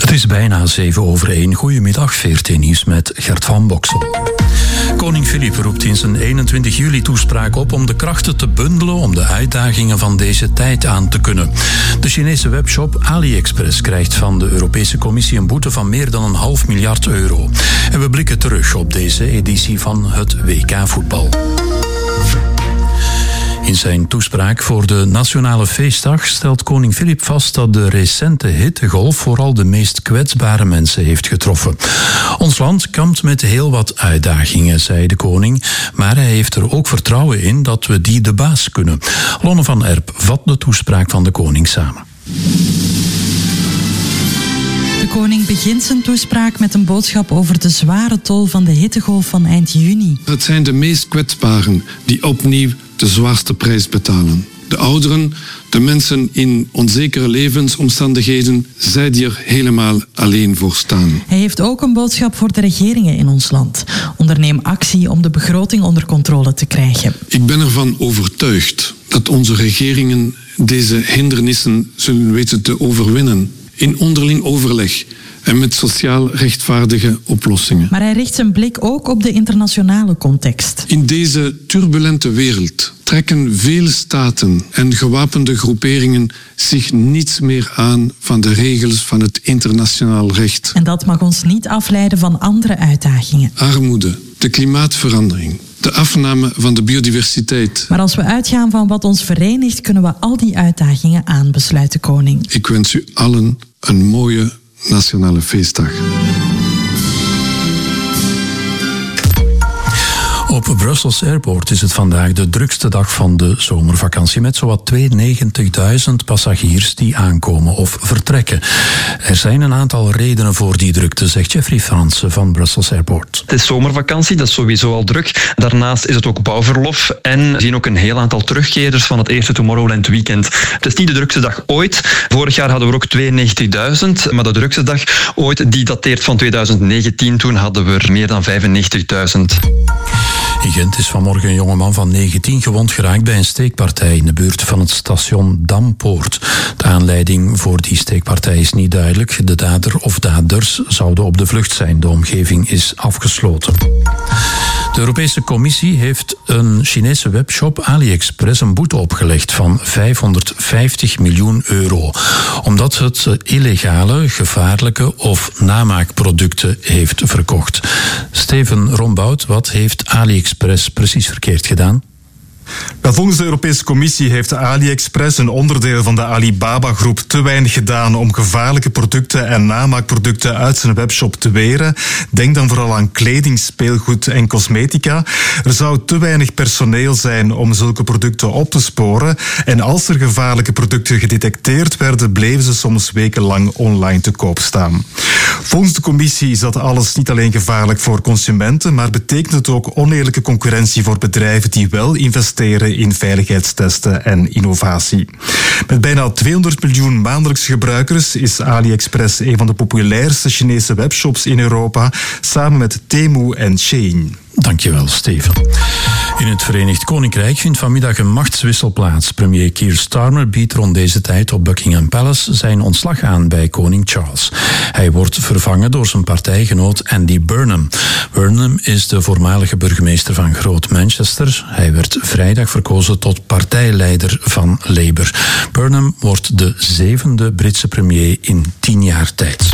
Het is bijna 7:01. Goedemiddag, VRT Nieuws met Gert van Boksel. Koning Filip roept in zijn 21 juli toespraak op om de krachten te bundelen om de uitdagingen van deze tijd aan te kunnen. De Chinese webshop AliExpress krijgt van de Europese Commissie een boete van meer dan €1,5 miljard. En we blikken terug op deze editie van het WK voetbal. In zijn toespraak voor de Nationale Feestdag stelt koning Filip vast dat de recente hittegolf vooral de meest kwetsbare mensen heeft getroffen. Ons land kampt met heel wat uitdagingen, zei de koning, maar hij heeft er ook vertrouwen in dat we die de baas kunnen. Lonne van Erp vat de toespraak van de koning samen. De koning begint zijn toespraak met een boodschap over de zware tol van de hittegolf van eind juni. Het zijn de meest kwetsbaren die opnieuw de zwaarste prijs betalen. De ouderen, de mensen in onzekere levensomstandigheden, zij die er helemaal alleen voor staan. Hij heeft ook een boodschap voor de regeringen in ons land. Onderneem actie om de begroting onder controle te krijgen. Ik ben ervan overtuigd dat onze regeringen deze hindernissen zullen weten te overwinnen. In onderling overleg en met sociaal rechtvaardige oplossingen. Maar hij richt zijn blik ook op de internationale context. In deze turbulente wereld trekken veel staten en gewapende groeperingen zich niets meer aan van de regels van het internationaal recht. En dat mag ons niet afleiden van andere uitdagingen. Armoede, de klimaatverandering, de afname van de biodiversiteit. Maar als we uitgaan van wat ons verenigt, kunnen we al die uitdagingen aan, besluit de koning. Ik wens u allen een mooie Nationale Feestdag. Op Brussels Airport is het vandaag de drukste dag van de zomervakantie, met zowat 92.000 passagiers die aankomen of vertrekken. Er zijn een aantal redenen voor die drukte, zegt Jeffrey Fransen van Brussels Airport. Het is zomervakantie, dat is sowieso al druk. Daarnaast is het ook bouwverlof en we zien ook een heel aantal terugkeerders van het eerste Tomorrowland weekend. Het is niet de drukste dag ooit. Vorig jaar hadden we ook 92.000, maar de drukste dag ooit die dateert van 2019. Toen hadden we er meer dan 95.000. In Gent is vanmorgen een jongeman van 19 gewond geraakt bij een steekpartij in de buurt van het station Dampoort. De aanleiding voor die steekpartij is niet duidelijk. De dader of daders zouden op de vlucht zijn. De omgeving is afgesloten. De Europese Commissie heeft een Chinese webshop AliExpress een boete opgelegd van €550 miljoen. Omdat het illegale, gevaarlijke of namaakproducten heeft verkocht. Steven Rombout, wat heeft AliExpress precies verkeerd gedaan? Wel, volgens de Europese Commissie heeft AliExpress, een onderdeel van de Alibaba-groep, te weinig gedaan om gevaarlijke producten en namaakproducten uit zijn webshop te weren. Denk dan vooral aan kleding, speelgoed en cosmetica. Er zou te weinig personeel zijn om zulke producten op te sporen. En als er gevaarlijke producten gedetecteerd werden, bleven ze soms wekenlang online te koop staan. Volgens de Commissie is dat alles niet alleen gevaarlijk voor consumenten, maar betekent het ook oneerlijke concurrentie voor bedrijven die wel investeren in veiligheidstesten en innovatie. Met bijna 200 miljoen maandelijkse gebruikers is AliExpress een van de populairste Chinese webshops in Europa, samen met Temu en Shein. Dankjewel, Steven. In het Verenigd Koninkrijk vindt vanmiddag een machtswissel plaats. Premier Keir Starmer biedt rond deze tijd op Buckingham Palace zijn ontslag aan bij koning Charles. Hij wordt vervangen door zijn partijgenoot Andy Burnham. Burnham is de voormalige burgemeester van Groot Manchester. Hij werd vrijdag verkozen tot partijleider van Labour. Burnham wordt de 7e Britse premier in 10 jaar tijd.